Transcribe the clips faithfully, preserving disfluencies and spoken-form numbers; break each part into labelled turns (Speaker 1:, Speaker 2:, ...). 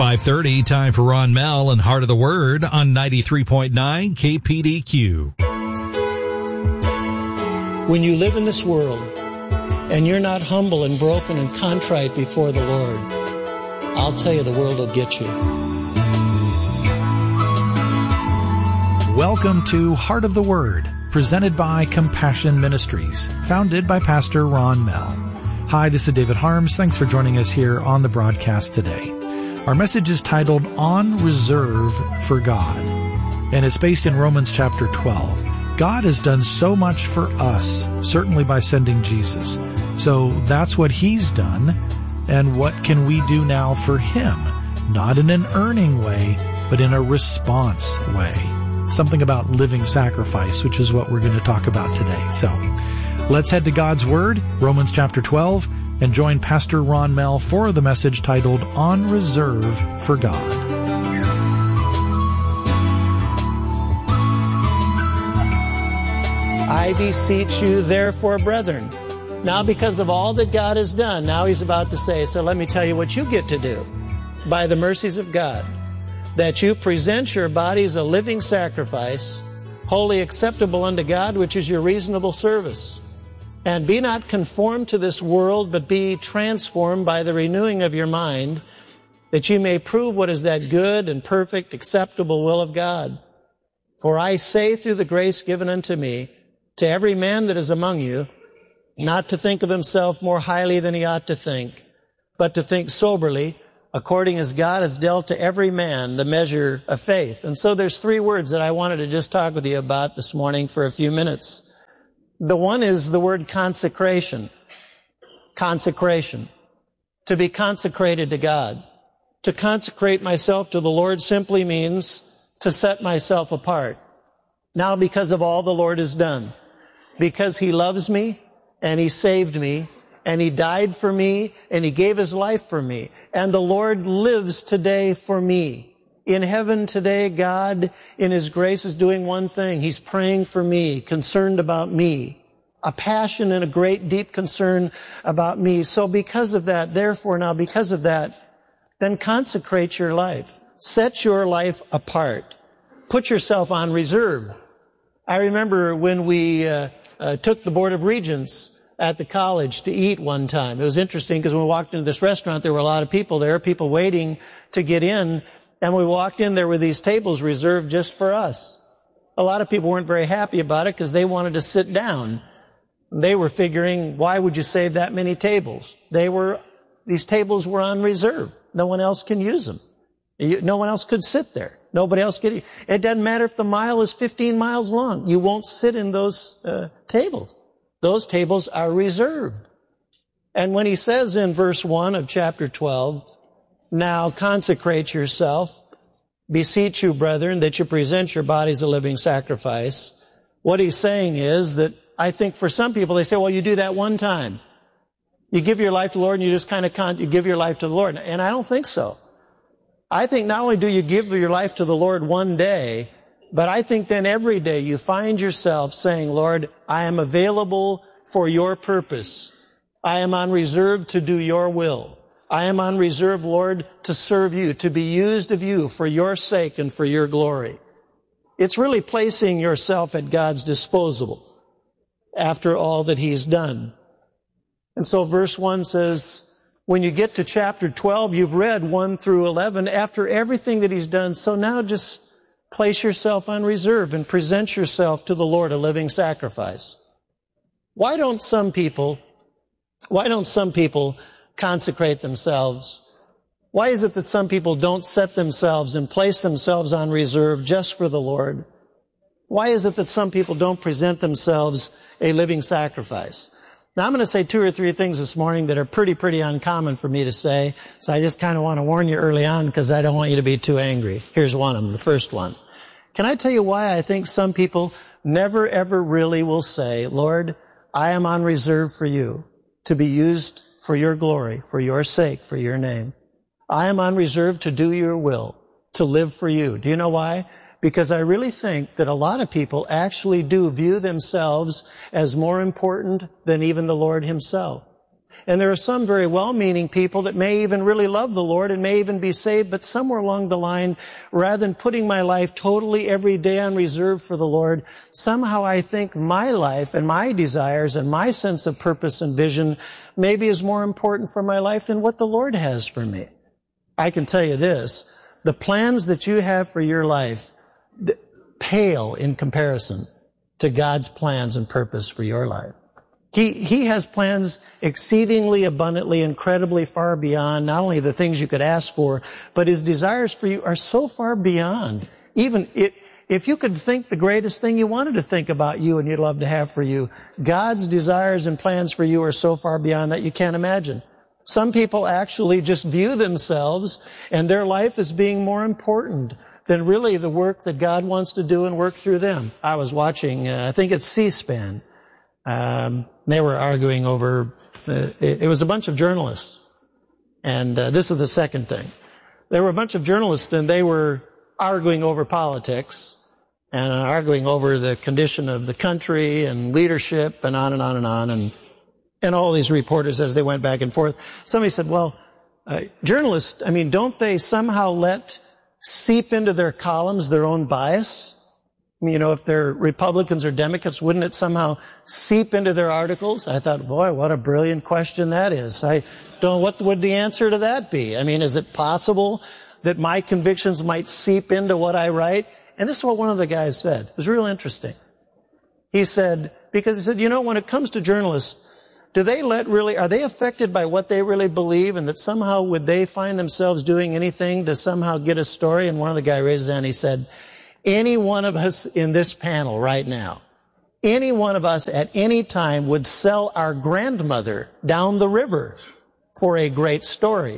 Speaker 1: five thirty, time for Ron Mell and Heart of the Word on ninety-three point nine K P D Q.
Speaker 2: When you live in this world and you're not humble and broken and contrite before the Lord, I'll tell you, the world will get you.
Speaker 3: Welcome to Heart of the Word, presented by Compassion Ministries, founded by Pastor Ron Mell. Hi, this is David Harms. Thanks for joining us here on the broadcast today. Our message is titled On Reserve for God, and it's based in Romans chapter twelve. God has done so much for us, certainly by sending Jesus. So that's what He's done, and what can we do now for Him? Not in an earning way, but in a response way. Something about living sacrifice, which is what we're going to talk about today. So let's head to God's Word, Romans chapter twelve, and join Pastor Ron Mell for the message titled On Reserve for God.
Speaker 2: I beseech you, therefore, brethren. Now, because of all that God has done, now He's about to say, so let me tell you what you get to do by the mercies of God. That you present your bodies a living sacrifice, wholly acceptable unto God, which is your reasonable service. And be not conformed to this world, but be transformed by the renewing of your mind, that you may prove what is that good and perfect, acceptable will of God. For I say through the grace given unto me, to every man that is among you, not to think of himself more highly than he ought to think, but to think soberly, according as God hath dealt to every man the measure of faith. And so there's three words that I wanted to just talk with you about this morning for a few minutes. The one is the word consecration. Consecration. To be consecrated to God. To consecrate myself to the Lord simply means to set myself apart. Now, because of all the Lord has done, because He loves me and He saved me, and He died for me, and He gave His life for me. And the Lord lives today for me. In heaven today, God, in His grace, is doing one thing. He's praying for me, concerned about me. A passion and a great, deep concern about me. So because of that, therefore now, because of that, then consecrate your life. Set your life apart. Put yourself on reserve. I remember when we uh, uh, took the Board of Regents at the college to eat one time. It was interesting because when we walked into this restaurant, there were a lot of people there, people waiting to get in. And when we walked in, there were these tables reserved just for us. A lot of people weren't very happy about it because they wanted to sit down. They were figuring, why would you save that many tables? They were, these tables were on reserve. No one else can use them. No one else could sit there. Nobody else could eat. It doesn't matter if the mile is fifteen miles long. You won't sit in those uh, tables. Those tables are reserved. And when he says in verse one of chapter twelve, now consecrate yourself, beseech you, brethren, that you present your bodies a living sacrifice, what he's saying is that I think for some people, they say, well, you do that one time. You give your life to the Lord and you just kind of con- you give your life to the Lord. And I don't think so. I think not only do you give your life to the Lord one day, but I think then every day you find yourself saying, Lord, I am available for your purpose. I am on reserve to do your will. I am on reserve, Lord, to serve you, to be used of you for your sake and for your glory. It's really placing yourself at God's disposal after all that He's done. And so verse one says, when you get to chapter twelve, you've read one through eleven, after everything that He's done, so now just place yourself on reserve and present yourself to the Lord a living sacrifice. Why don't some people, why don't some people consecrate themselves? Why is it that some people don't set themselves and place themselves on reserve just for the Lord? Why is it that some people don't present themselves a living sacrifice? Now, I'm going to say two or three things this morning that are pretty, pretty uncommon for me to say. So I just kind of want to warn you early on because I don't want you to be too angry. Here's one of them, the first one. Can I tell you why I think some people never, ever really will say, Lord, I am on reserve for you to be used for your glory, for your sake, for your name. I am on reserve to do your will, to live for you. Do you know why? Because I really think that a lot of people actually do view themselves as more important than even the Lord Himself. And there are some very well-meaning people that may even really love the Lord and may even be saved, but somewhere along the line, rather than putting my life totally every day on reserve for the Lord, somehow I think my life and my desires and my sense of purpose and vision maybe is more important for my life than what the Lord has for me. I can tell you this, the plans that you have for your life pale in comparison to God's plans and purpose for your life. He, he has plans exceedingly abundantly, incredibly far beyond not only the things you could ask for, but His desires for you are so far beyond. Even it, if you could think the greatest thing you wanted to think about you and you'd love to have for you, God's desires and plans for you are so far beyond that you can't imagine. Some people actually just view themselves and their life as being more important than really the work that God wants to do and work through them. I was watching, uh, I think it's C-SPAN. Um, they were arguing over, uh, it, it was a bunch of journalists. And uh, this is the second thing. There were a bunch of journalists and they were arguing over politics and arguing over the condition of the country and leadership and on and on and on. And, and all these reporters, as they went back and forth, somebody said, well, uh, journalists, I mean, don't they somehow let seep into their columns their own bias? You know, if they're Republicans or Democrats, wouldn't it somehow seep into their articles? I thought, boy, what a brilliant question that is. I don't know, what would the answer to that be? I mean, is it possible that my convictions might seep into what I write? And this is what one of the guys said. It was real interesting. He said, because he said, you know, when it comes to journalists, do they let really, are they affected by what they really believe and that somehow would they find themselves doing anything to somehow get a story? And one of the guys raised his hand, he said, any one of us in this panel right now, any one of us at any time would sell our grandmother down the river for a great story.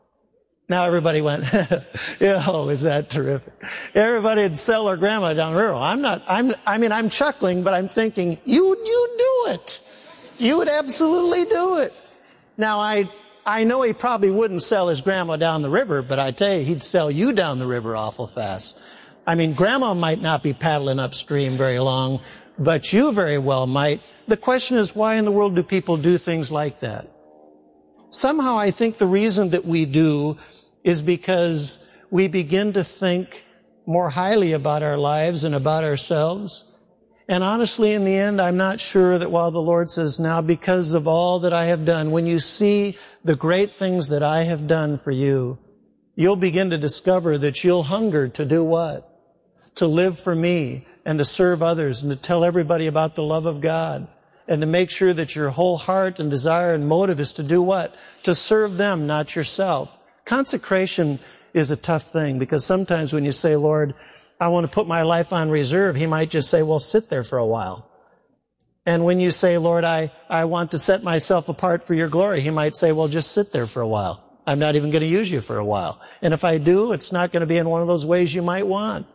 Speaker 2: Now everybody went, oh, is that terrific? Everybody would sell their grandma down the river. I'm not, I'm, I mean, I'm chuckling, but I'm thinking, you, you do it. You would absolutely do it. Now I, I know he probably wouldn't sell his grandma down the river, but I tell you, he'd sell you down the river awful fast. I mean, grandma might not be paddling upstream very long, but you very well might. The question is, why in the world do people do things like that? Somehow I think the reason that we do is because we begin to think more highly about our lives and about ourselves. And honestly, in the end, I'm not sure that while the Lord says, now because of all that I have done, when you see the great things that I have done for you, you'll begin to discover that you'll hunger to do what? To live for me and to serve others and to tell everybody about the love of God and to make sure that your whole heart and desire and motive is to do what? To serve them, not yourself. Consecration is a tough thing because sometimes when you say, Lord, I want to put my life on reserve, He might just say, well, sit there for a while. And when you say, Lord, I, I want to set myself apart for your glory, He might say, well, just sit there for a while. I'm not even going to use you for a while. And if I do, it's not going to be in one of those ways you might want.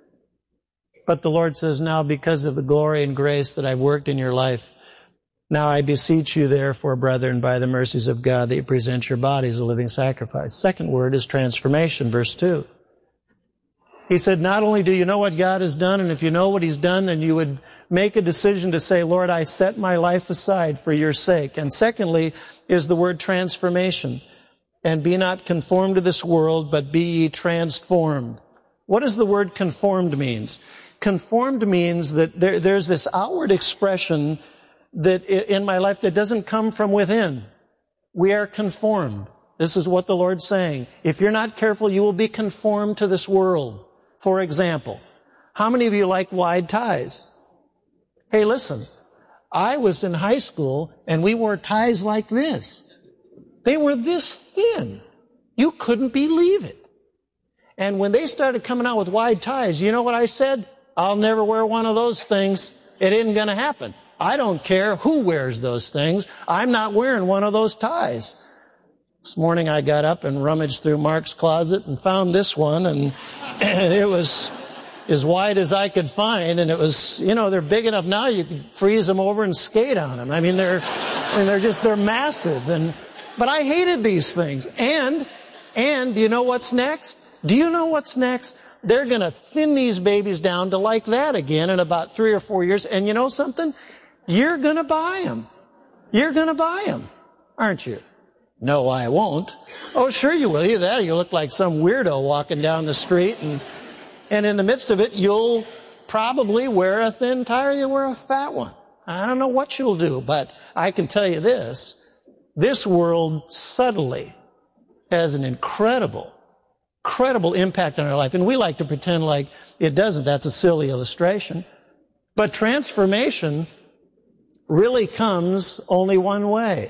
Speaker 2: But the Lord says, now because of the glory and grace that I've worked in your life, now I beseech you therefore, brethren, by the mercies of God, that you present your bodies a living sacrifice. Second word is transformation, verse two. He said, not only do you know what God has done, and if you know what He's done, then you would make a decision to say, Lord, I set my life aside for your sake. And secondly is the word transformation. And be not conformed to this world, but be ye transformed. What does the word conformed means? Conformed means that there, there's this outward expression that in my life that doesn't come from within. We are conformed. This is what the Lord's saying. If you're not careful, you will be conformed to this world. For example, how many of you like wide ties? Hey, listen, I was in high school and we wore ties like this. They were this thin. You couldn't believe it. And when they started coming out with wide ties, you know what I said? I'll never wear one of those things. It isn't going to happen. I don't care who wears those things. I'm not wearing one of those ties. This morning I got up and rummaged through Mark's closet and found this one, and, and it was as wide as I could find, and it was, you know, they're big enough now you can freeze them over and skate on them. I mean, they're, I mean, they're just, they're massive. And, but I hated these things. And, and, you know what's next? Do you know what's next? They're going to thin these babies down to like that again in about three or four years. And you know something? You're going to buy them. You're going to buy them. aren't you? No, I won't. Oh, sure you will. Either that or you look like some weirdo walking down the street, and and in the midst of it, you'll probably wear a thin tie or you wear a fat one. I don't know what you'll do, but I can tell you this. This world subtly has an incredible, incredible impact on our life. And we like to pretend like it doesn't. That's a silly illustration. But transformation really comes only one way.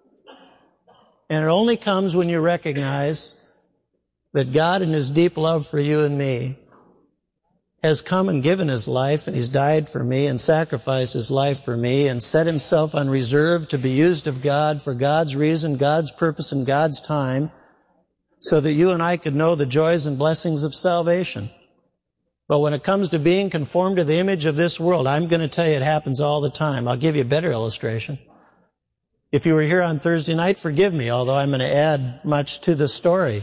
Speaker 2: And it only comes when you recognize that God, in His deep love for you and me, has come and given His life, and He's died for me and sacrificed His life for me and set Himself on reserve to be used of God for God's reason, God's purpose, and God's time, so that you and I could know the joys and blessings of salvation. But when it comes to being conformed to the image of this world, I'm going to tell you it happens all the time. I'll give you a better illustration. If you were here on Thursday night, forgive me, although I'm going to add much to the story.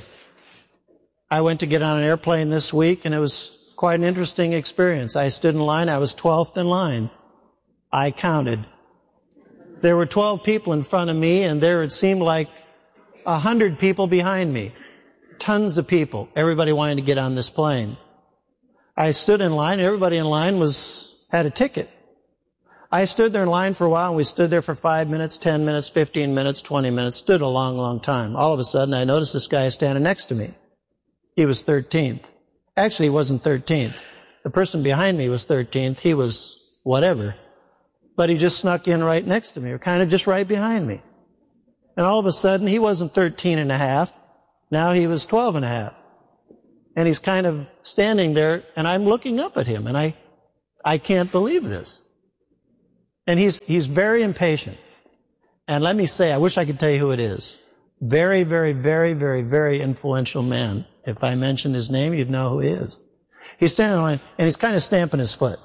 Speaker 2: I went to get on an airplane this week, and it was quite an interesting experience. I stood in line. I was twelfth in line. I counted. There were twelve people in front of me, and there it seemed like a hundred people behind me. Tons of people. Everybody wanted to get on this plane. I stood in line. Everybody in line was had a ticket. I stood there in line for a while, and we stood there for five minutes, ten minutes, fifteen minutes, twenty minutes, stood a long, long time. All of a sudden, I noticed this guy standing next to me. He was thirteenth. Actually, he wasn't thirteenth. The person behind me was thirteenth. He was whatever. But he just snuck in right next to me, or kind of just right behind me. And all of a sudden, he wasn't thirteen and a half. Now he was twelve and a half. And he's kind of standing there, and I'm looking up at him, and I, I can't believe this. And he's, he's very impatient. And let me say, I wish I could tell you who it is. Very, very, very, very, very influential man. If I mentioned his name, you'd know who he is. He's standing in line, and he's kind of stamping his foot.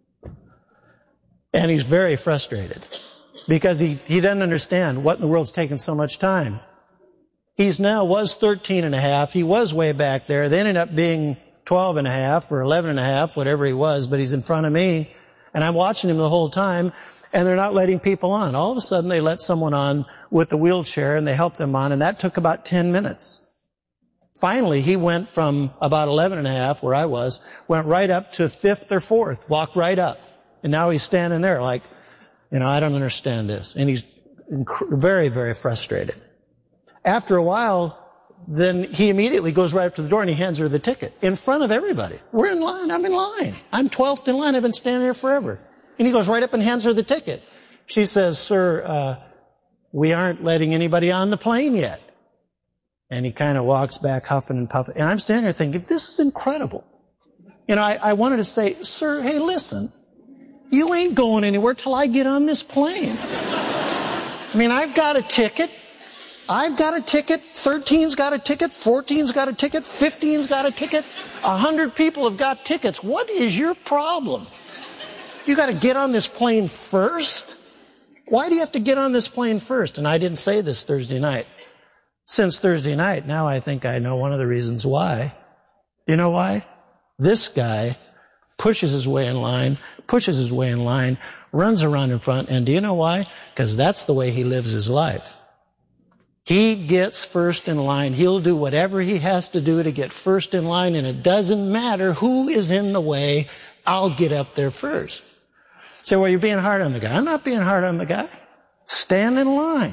Speaker 2: And he's very frustrated because he, he doesn't understand what in the world's taking so much time. He's now was thirteen and a half. He was way back there. They ended up being twelve and a half or eleven and a half, whatever he was, but he's in front of me, and I'm watching him the whole time, and they're not letting people on. All of a sudden, they let someone on with the wheelchair, and they helped them on, and that took about ten minutes. Finally, he went from about eleven and a half, where I was, went right up to fifth or fourth, walked right up. And now he's standing there like, you know, I don't understand this. And he's very, very frustrated. After a while, then he immediately goes right up to the door and he hands her the ticket in front of everybody. We're in line. I'm in line. I'm twelfth in line. I've been standing here forever. And he goes right up and hands her the ticket. She says, sir, uh, we aren't letting anybody on the plane yet. And he kind of walks back huffing and puffing. And I'm standing there thinking, this is incredible. You know, I, I wanted to say, sir, hey, listen, you ain't going anywhere till I get on this plane. I mean, I've got a ticket. I've got a ticket. thirteen's got a ticket. fourteen's got a ticket. fifteen's got a ticket. A hundred people have got tickets. What is your problem? You got to get on this plane first? Why do you have to get on this plane first? And I didn't say this Thursday night. Since Thursday night, now I think I know one of the reasons why. You know why? This guy pushes his way in line, pushes his way in line, runs around in front, and do you know why? Because that's the way he lives his life. He gets first in line. He'll do whatever he has to do to get first in line, and it doesn't matter who is in the way. I'll get up there first. Say, well, you're being hard on the guy. I'm not being hard on the guy. Stand in line.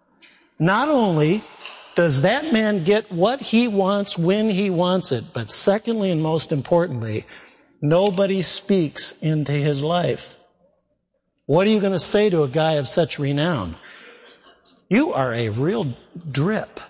Speaker 2: Not only does that man get what he wants when he wants it, but secondly and most importantly, nobody speaks into his life. What are you going to say to a guy of such renown? You are a real drip.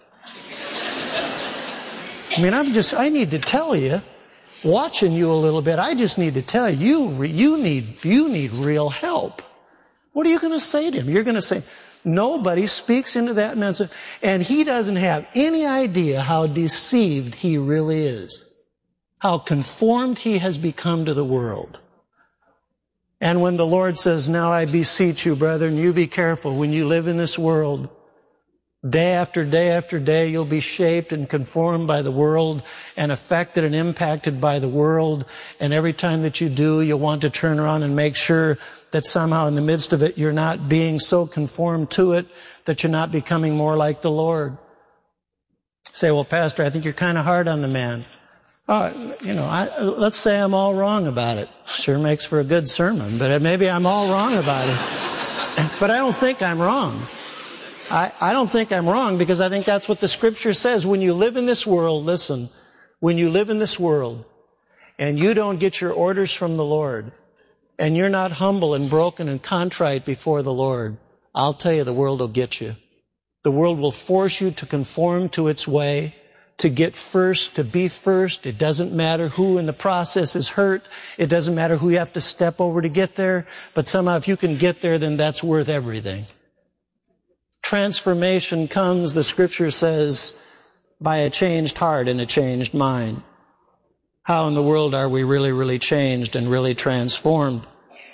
Speaker 2: I mean, I'm just, I need to tell you, watching you a little bit, I just need to tell you, you, you need, you need real help. What are you going to say to him? You're going to say, nobody speaks into that man's, and he doesn't have any idea how deceived he really is, how conformed he has become to the world. And when the Lord says, now I beseech you, brethren, you be careful when you live in this world. Day after day after day, you'll be shaped and conformed by the world and affected and impacted by the world. And every time that you do, you'll want to turn around and make sure that somehow in the midst of it, you're not being so conformed to it that you're not becoming more like the Lord. Say, well, Pastor, I think you're kind of hard on the man. Oh, you know, I, let's say I'm all wrong about it. Sure makes for a good sermon, but maybe I'm all wrong about it. But I don't think I'm wrong. I, I don't think I'm wrong because I think that's what the Scripture says. When you live in this world, listen, when you live in this world and you don't get your orders from the Lord and you're not humble and broken and contrite before the Lord, I'll tell you, the world will get you. The world will force you to conform to its way, to get first, to be first. It doesn't matter who in the process is hurt. It doesn't matter who you have to step over to get there. But somehow if you can get there, then that's worth everything. Transformation comes, the Scripture says, by a changed heart and a changed mind. How in the world are we really, really changed and really transformed?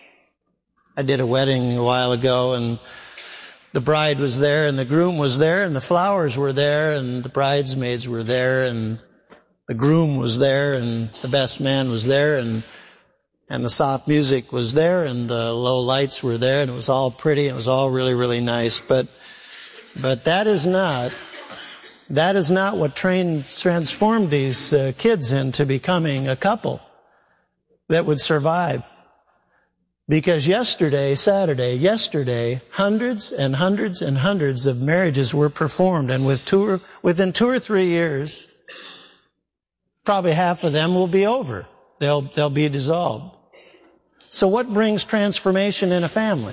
Speaker 2: I did a wedding a while ago, and the bride was there, and the groom was there, and the flowers were there, and the bridesmaids were there, and the groom was there, and the best man was there, and and the soft music was there, and the low lights were there, and it was all pretty, it was all really, really nice. But But that is not, that is not what trained, transformed these uh, kids into becoming a couple that would survive. Because yesterday, Saturday, yesterday, hundreds and hundreds and hundreds of marriages were performed. And with two or, within two or three years, probably half of them will be over. They'll, they'll be dissolved. So what brings transformation in a family?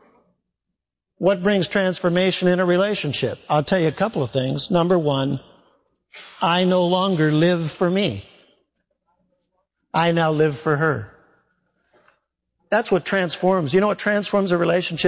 Speaker 2: What brings transformation in a relationship? I'll tell you a couple of things. Number one, I no longer live for me. I now live for her. That's what transforms. You know what transforms a relationship?